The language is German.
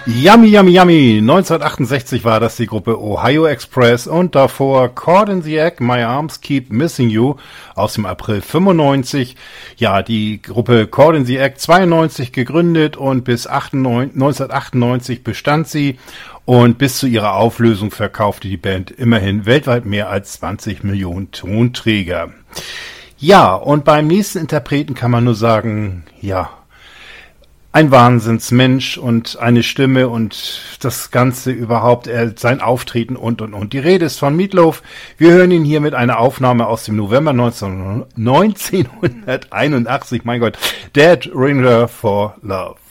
Yummy, yummy, yummy. 1968 war das die Gruppe Ohio Express und davor Caught in the Act, My Arms Keep Missing You aus dem April 95. Ja, die Gruppe Caught in the Act 92 gegründet und bis 1998 bestand sie und bis zu ihrer Auflösung verkaufte die Band immerhin weltweit mehr als 20 Millionen Tonträger. Ja, und beim nächsten Interpreten kann man nur sagen, ja, ein Wahnsinnsmensch und eine Stimme und das Ganze überhaupt, sein Auftreten und. Die Rede ist von Meat Loaf. Wir hören ihn hier mit einer Aufnahme aus dem November 1981, mein Gott, Dead Ringer for Love.